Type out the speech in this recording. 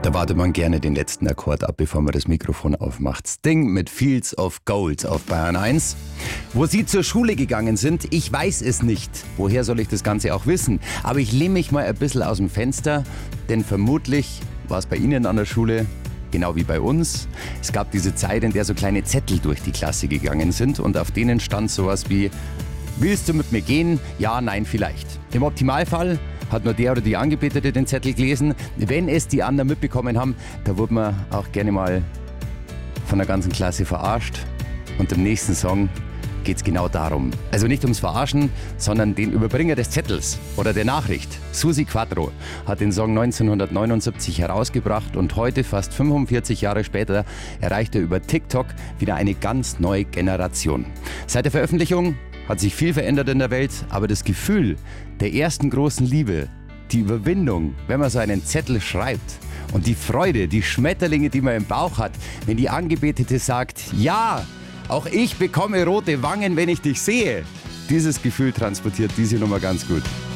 Da wartet man gerne den letzten Akkord ab, bevor man das Mikrofon aufmacht. Sting mit Fields of Gold auf Bayern 1. Wo Sie zur Schule gegangen sind, ich weiß es nicht. Woher soll ich das Ganze auch wissen? Aber ich lehne mich mal ein bisschen aus dem Fenster, denn vermutlich war es bei Ihnen an der Schule genau wie bei uns. Es gab diese Zeit, in der so kleine Zettel durch die Klasse gegangen sind und auf denen stand sowas wie: Willst du mit mir gehen? Ja, nein, vielleicht. Im Optimalfall hat nur der oder die Angebetete den Zettel gelesen. Wenn es die anderen mitbekommen haben, da wurde man auch gerne mal von der ganzen Klasse verarscht. Und im nächsten Song geht es genau darum. Also nicht ums Verarschen, sondern den Überbringer des Zettels oder der Nachricht. Susi Quatro hat den Song 1979 herausgebracht und heute, fast 45 Jahre später, erreicht er über TikTok wieder eine ganz neue Generation. Seit der Veröffentlichung hat sich viel verändert in der Welt, aber das Gefühl der ersten großen Liebe, die Überwindung, wenn man so einen Zettel schreibt, und die Freude, die Schmetterlinge, die man im Bauch hat, wenn die Angebetete sagt: Ja, auch ich bekomme rote Wangen, wenn ich dich sehe. Dieses Gefühl transportiert diese Nummer ganz gut.